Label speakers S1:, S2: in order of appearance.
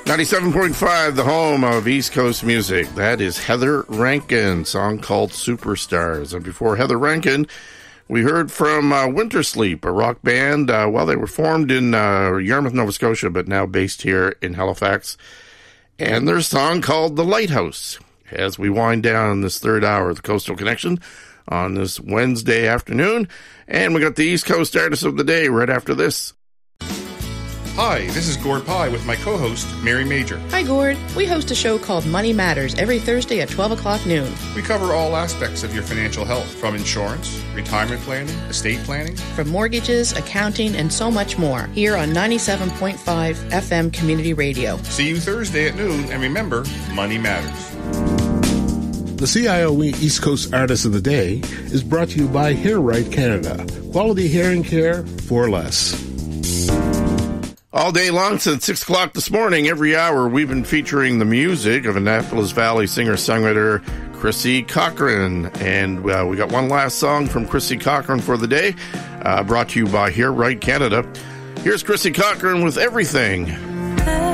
S1: 97.5, the home of East Coast music. That is Heather Rankin, song called Superstars. And before Heather Rankin, we heard from Winter Sleep, a rock band. They were formed in Yarmouth, Nova Scotia, but now based here in Halifax. And their song called The Lighthouse. As we wind down this third hour of the Coastal Connection on this Wednesday afternoon. And we got the East Coast Artist of the Day right after this.
S2: Hi, this is Gord Pye with my co-host, Mary Major.
S3: Hi, Gord. We host a show called Money Matters every Thursday at 12 o'clock noon.
S2: We cover all aspects of your financial health, from insurance, retirement planning, estate planning,
S3: from mortgages, accounting, and so much more, here on 97.5 FM Community Radio.
S2: See you Thursday at noon, and remember, money matters.
S4: The CIOE East Coast Artist of the Day is brought to you by Hair Right Canada. Quality hearing care for less.
S1: All day long since 6 o'clock this morning, every hour, we've been featuring the music of Annapolis Valley singer-songwriter Chrissy Cochran. And we got one last song from Chrissy Cochran for the day, brought to you by Hair Right Canada. Here's Chrissy Cochran with Everything.